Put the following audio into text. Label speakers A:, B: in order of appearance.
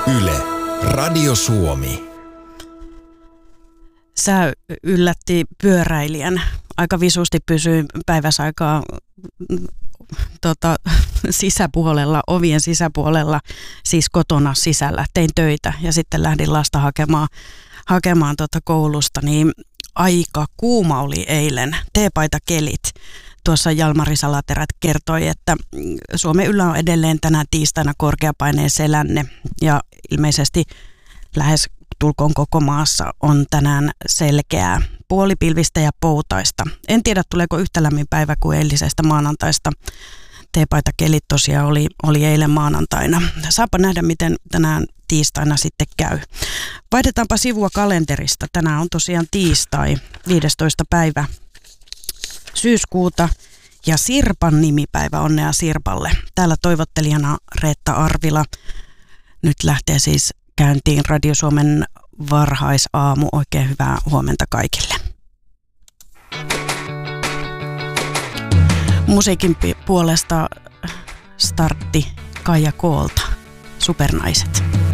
A: Yle, Radio Suomi.
B: Sää yllätti pyöräilijän. Aika visusti pysyi päiväsaikaa sisäpuolella, ovien sisäpuolella, siis kotona sisällä. Tein töitä ja sitten lähdin lasta hakemaan koulusta, niin aika kuuma oli eilen. Teepaitakelit. Tuossa Jalmari Salaterät kertoi, että Suomen yllä on edelleen tänä tiistaina korkeapaineen selänne ja ilmeisesti lähes tulkoon koko maassa on tänään selkeää puolipilvistä ja poutaista. En tiedä, tuleeko yhtä lämmin päivä kuin eilisestä maanantaista. Teepaitakelit tosiaan oli eilen maanantaina. Saapa nähdä, miten tänään tiistaina sitten käy. Vaihdetaanpa sivua kalenterista. Tänään on tosiaan tiistai, 15. päivä syyskuuta ja Sirpan nimipäivä, onnea Sirpalle. Täällä toivottelijana Reetta Arvila. Nyt lähtee siis käyntiin Radio Suomen varhaisaamu. Oikein hyvää huomenta kaikille. Musiikin puolesta startti Kaija Koolta, Supernaiset.